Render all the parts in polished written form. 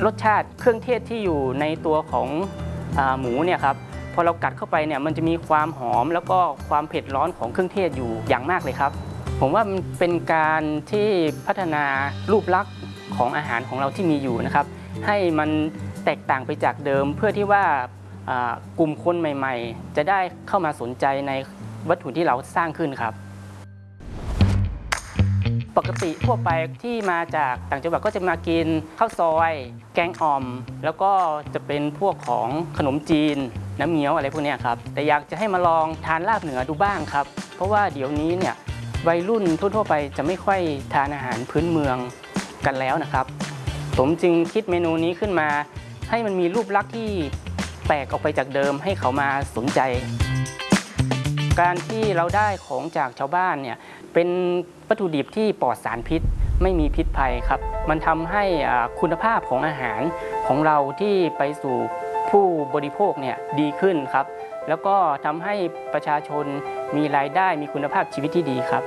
รสชาติเครื่องเทศที่อยู่ในตัวของหมูเนี่ยครับพอเรากัดเข้าไปเนี่ยมันจะมีความหอมแล้วก็ความเผ็ดร้อนของเครื่องเทศอยู่อย่างมากเลยครับผมว่ามันเป็นการที่พัฒนารูปลักษณ์ของอาหารของเราที่มีอยู่นะครับให้มันแตกต่างไปจากเดิมเพื่อที่ว่ากลุ่มคนใหม่ๆจะได้เข้ามาสนใจในวัตถุที่เราสร้างขึ้นครับปกติทั่วไปที่มาจากต่างจังหวัดก็จะมากินข้าวซอยแกงอ่อมแล้วก็จะเป็นพวกของขนมจีนน้ำเงี้ยวอะไรพวกนี้ครับแต่อยากจะให้มาลองทานลาบเหนือดูบ้างครับเพราะว่าเดี๋ยวนี้เนี่ยวัยรุ่นทั่วไปจะไม่ค่อยทานอาหารพื้นเมืองกันแล้วนะครับผมจึงคิดเมนูนี้ขึ้นมาให้มันมีรูปลักษณ์ที่แปลกออกไปจากเดิมให้เขามาสนใจการที่เราได้ของจากชาวบ้านเนี่ยเป็นวัตถุดิบที่ปลอดสารพิษไม่มีพิษภัยครับมันทำให้คุณภาพของอาหารของเราที่ไปสู่ผู้บริโภคเนี่ยดีขึ้นครับแล้วก็ทำให้ประชาชนมีรายได้มีคุณภาพชีวิตที่ดีครับ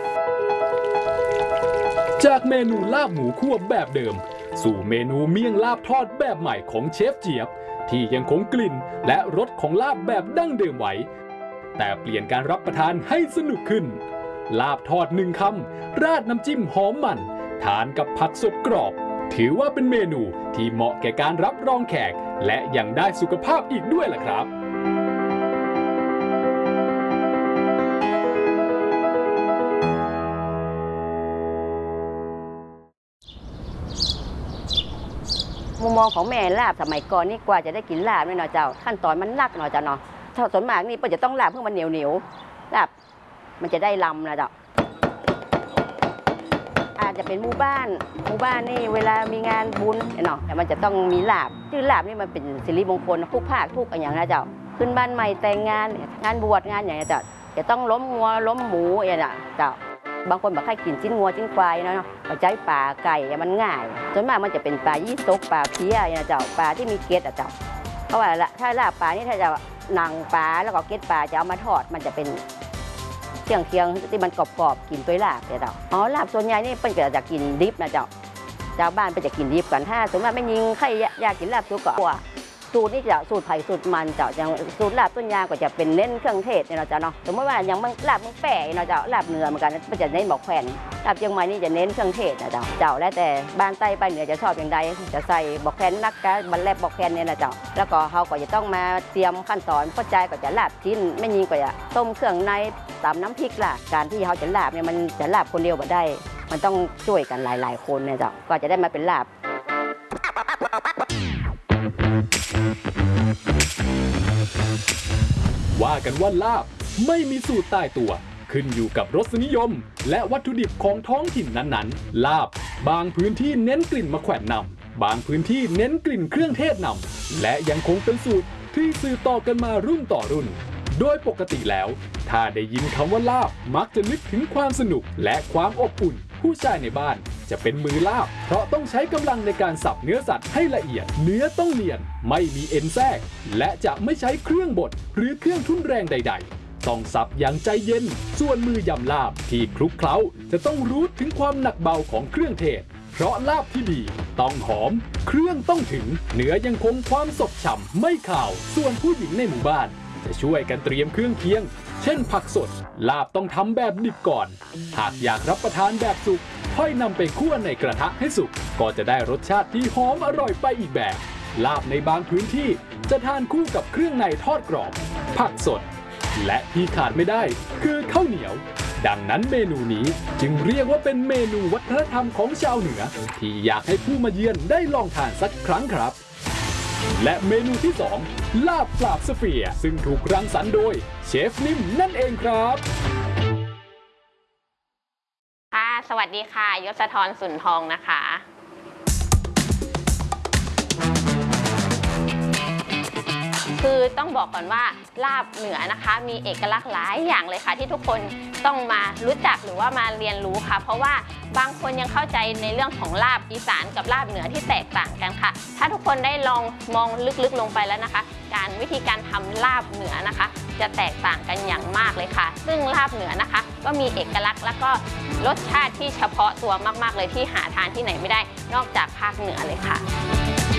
จากเมนูลาบหมูคั่วแบบเดิมสู่เมนูเมี่ยงลาบทอดแบบใหม่ของเชฟเจี๊ยบที่ยังคงกลิ่นและรสของลาบแบบดั้งเดิมไว้แต่เปลี่ยนการรับประทานให้สนุกขึ้นลาบทอด1 คำราดน้ำจิ้มหอมมันทานกับผักสดกรอบถือว่าเป็นเมนูที่เหมาะแก่การรับรองแขกและยังได้สุขภาพอีกด้วยล่ะครับมุมมองของแม่ลาบสมัยก่อนนี่กว่าจะได้กินลาบเนี่ยเนาะเจ้าขั้นตอนมันหนักเนาะเจ้าเนาะส่วนมากนี่เปิ้ลจะต้องลาบเพื่อมันเหนียวลาบมันจะได้ลำนะเจ้าอาจจะเป็นหมู่บ้านนี่เวลามีงานบุญเนาะแต่มันจะต้องมีลาบชื่อลาบนี่มันเป็นสิริมงคลทุกภาคทุกอย่างนะเจ้าขึ้นบ้านใหม่แต่งงานบวชงานอย่างนี้เจ้าจะต้องล้มงัวล้มหมูอย่างนี้เจ้าบางคนบอกให้กินชิ้นงัวชิ้นควายเนาะเอาใจปลาไก่มันง่ายส่วนมากมันจะเป็นปลายี่สกปลาเพี้ยอย่างเจ้าปลาที่มีเกล็ดเจ้าเพราะว่าถ้าลาบปลานี่ถ้าจะหนังปลาแล้วก็เกล็ดปลาจะเอามาทอดมันจะเป็นเคียงที่มันกรอบๆกินตัวลาบเจ้าลาบส่วนใหญ่นี่เป็นจะกินดิบนะเจ้าบ้านเป็นจะกินดิบกันถ้าสมมติไม่ยิงใครอยากกินลาบสุกก็สูตรนี่จะสูตรไผ่สูตรมันเจ้าอย่างสูตรลาบต้นยางก็จะเป็นเน้นเครื่องเทศเนี่ยเจ้าเนาะสมมติว่าอย่างลาบมึงแปะเนาะเจ้าลาบเนื้อเหมือนกันมันจะเน้นบอกแขวนลาบเชียงใหม่นี่จะเน้นเครื่องเทศนะเจ้าแล้วแต่บ้านใต้ไปเหนือจะชอบอย่างใดจะใส่บอกแขวนนักกะบัลแลบบอกแขวนเนี่ยนะเจ้าแล้วก็เขาก็จะต้องมาเตรียมขั้นตอนเข้าใจก็จะลาบชิ้นไม่ยิงก็จะต้มเครื่องในตำน้ำพริกล่ะการที่เขาจะลาบเนี่ยมันจะลาบคนเดียวไม่ได้มันต้องช่วยกันหลายคนเนี่ยเจ้าก็จะได้มาเป็นลาบว่ากันว่าลาบไม่มีสูตรตายตัวขึ้นอยู่กับรสนิยมและวัตถุดิบของท้องถิ่นนั้นๆลาบบางพื้นที่เน้นกลิ่นมะแขวนนำบางพื้นที่เน้นกลิ่นเครื่องเทศนำและยังคงเป็นสูตรที่สืบต่อกันมารุ่นต่อรุ่นโดยปกติแล้วถ้าได้ยินคำว่าลาบมักจะนึกถึงความสนุกและความอบอุ่นผู้ชายในบ้านจะเป็นมือลาบเพราะต้องใช้กำลังในการสับเนื้อสัตว์ให้ละเอียดเนื้อต้องเนียนไม่มีเอ็นแทรกและจะไม่ใช้เครื่องบดหรือเครื่องทุ่นแรงใดๆต้องสับอย่างใจเย็นส่วนมือยำลาบที่คลุกเคล้าจะต้องรู้ถึงความหนักเบาของเครื่องเทศเพราะลาบที่ดีต้องหอมเครื่องต้องถึงเนื้อยังคงความสดฉ่ำไม่ขาวส่วนผู้หญิงในหมู่บ้านจะช่วยกันเตรียมเครื่องเคียงเช่นผักสดลาบต้องทำแบบดิบก่อนหากอยากรับประทานแบบสุกค่อยนำไปคั่วในกระทะให้สุกก็จะได้รสชาติที่หอมอร่อยไปอีกแบบลาบในบางพื้นที่จะทานคู่กับเครื่องในทอดกรอบผักสดและที่ขาดไม่ได้คือข้าวเหนียวดังนั้นเมนูนี้จึงเรียกว่าเป็นเมนูวัฒนธรรมของชาวเหนือที่อยากให้ผู้มาเยือนได้ลองทานสักครั้งครับและเมนูที่2ลาบปราบสเฟียร์ซึ่งถูกรังสรรค์โดยเชฟนิ่มนั่นเองครับค่ะสวัสดีค่ะยศธรสุนทองนะคะคือต้องบอกก่อนว่าลาบเหนือนะคะมีเอกลักษณ์หลายอย่างเลยค่ะที่ทุกคนต้องมารู้จักหรือว่ามาเรียนรู้ค่ะเพราะว่าบางคนยังเข้าใจในเรื่องของลาบอีสานกับลาบเหนือที่แตกต่างกันค่ะถ้าทุกคนได้ลองมองลึกๆลงไปแล้วนะคะวิธีการทำลาบเหนือนะคะจะแตกต่างกันอย่างมากเลยค่ะซึ่งลาบเหนือนะคะก็มีเอกลักษณ์และก็รสชาติที่เฉพาะตัวมากๆเลยที่หาทานที่ไหนไม่ได้นอกจากภาคเหนือเลยค่ะ